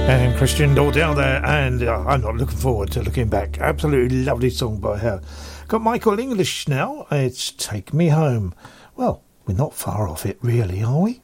And Christian Dordell there, and I'm not looking forward to looking back. Absolutely lovely song by her. Got Michael English now. It's Take Me Home. Well, we're not far off it, really, are we?